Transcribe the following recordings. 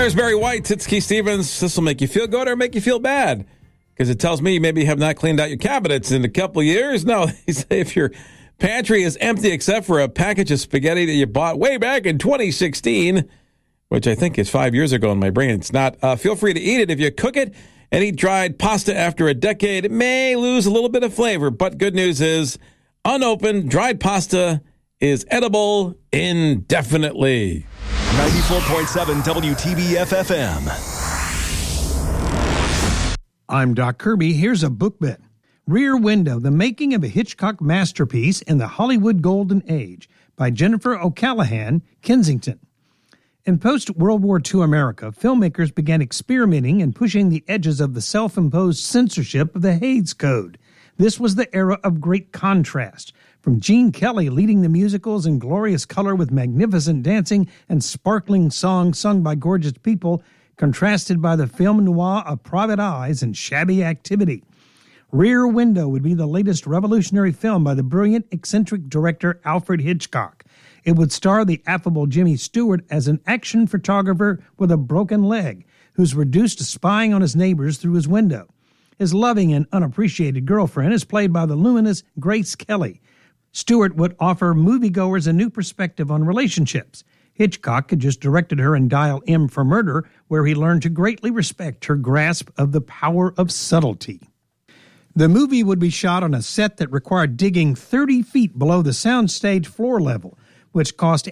There's Barry White. It's Keith Stevens. This will make you feel good or make you feel bad, because it tells me maybe you have not cleaned out your cabinets in a couple of years. No, they say if your pantry is empty except for a package of spaghetti that you bought way back in 2016, which I think is 5 years ago in my brain. It's not. Feel free to eat it. If you cook it and eat dried pasta after a decade, it may lose a little bit of flavor. But good news is, unopened dried pasta is edible indefinitely. 94.7 WTBF-FM. I'm Doc Kirby. Here's a book bit. Rear Window, The Making of a Hitchcock Masterpiece in the Hollywood Golden Age by Jennifer O'Callaghan, Kensington. In post-World War II America, filmmakers began experimenting and pushing the edges of the self-imposed censorship of the Hays Code. This was the era of great contrast, from Gene Kelly leading the musicals in glorious color with magnificent dancing and sparkling songs sung by gorgeous people, contrasted by the film noir of private eyes and shabby activity. Rear Window would be the latest revolutionary film by the brilliant, eccentric director Alfred Hitchcock. It would star the affable Jimmy Stewart as an action photographer with a broken leg, who's reduced to spying on his neighbors through his window. His loving and unappreciated girlfriend is played by the luminous Grace Kelly. Stewart would offer moviegoers a new perspective on relationships. Hitchcock had just directed her in Dial M for Murder, where he learned to greatly respect her grasp of the power of subtlety. The movie would be shot on a set that required digging 30 feet below the soundstage floor level, which cost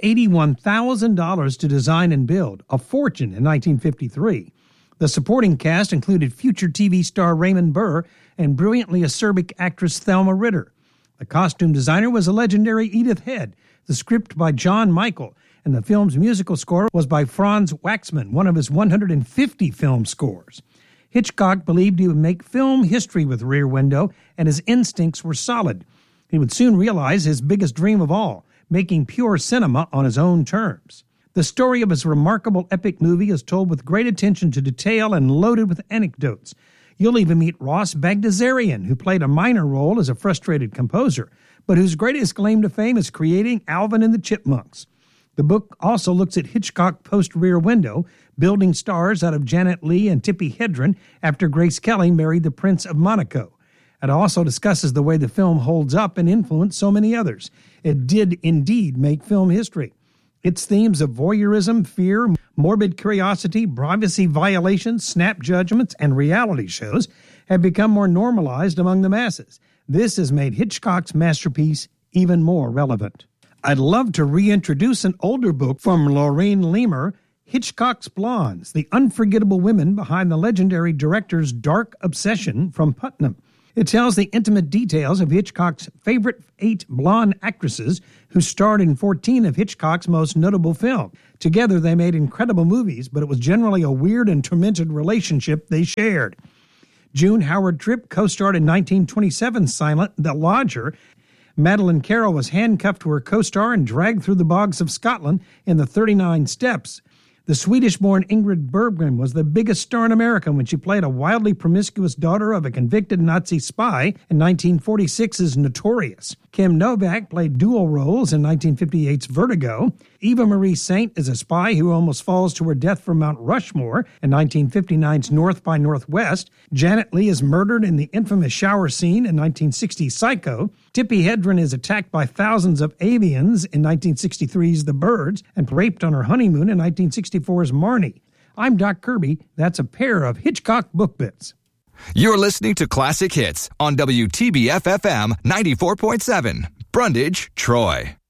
$81,000 to design and build, a fortune in 1953. The supporting cast included future TV star Raymond Burr and brilliantly acerbic actress Thelma Ritter. The costume designer was a legendary Edith Head, the script by John Michael, and the film's musical score was by Franz Waxman, one of his 150 film scores. Hitchcock believed he would make film history with Rear Window, and his instincts were solid. He would soon realize his biggest dream of all, making pure cinema on his own terms. The story of his remarkable epic movie is told with great attention to detail and loaded with anecdotes. You'll even meet Ross Bagdasarian, who played a minor role as a frustrated composer, but whose greatest claim to fame is creating Alvin and the Chipmunks. The book also looks at Hitchcock post-Rear Window, building stars out of Janet Leigh and Tippi Hedren after Grace Kelly married the Prince of Monaco. It also discusses the way the film holds up and influenced so many others. It did indeed make film history. Its themes of voyeurism, fear, morbid curiosity, privacy violations, snap judgments, and reality shows have become more normalized among the masses. This has made Hitchcock's masterpiece even more relevant. I'd love to reintroduce an older book from Lorraine Leamer, Hitchcock's Blondes, the unforgettable women behind the legendary director's dark obsession from Putnam. It tells the intimate details of Hitchcock's favorite 8 blonde actresses who starred in 14 of Hitchcock's most notable films. Together, they made incredible movies, but it was generally a weird and tormented relationship they shared. June Howard Tripp co-starred in 1927's Silent, The Lodger. Madeleine Carroll was handcuffed to her co-star and dragged through the bogs of Scotland in The 39 Steps. The Swedish-born Ingrid Bergman was the biggest star in America when she played a wildly promiscuous daughter of a convicted Nazi spy in 1946's Notorious. Kim Novak played dual roles in 1958's Vertigo. Eva Marie Saint is a spy who almost falls to her death from Mount Rushmore in 1959's North by Northwest. Janet Leigh is murdered in the infamous shower scene in 1960's Psycho. Tippi Hedren is attacked by thousands of avians in 1963's The Birds and raped on her honeymoon in 1964's Marnie. I'm Doc Kirby. That's a pair of Hitchcock book bits. You're listening to Classic Hits on WTBF-FM 94.7, Brundage, Troy.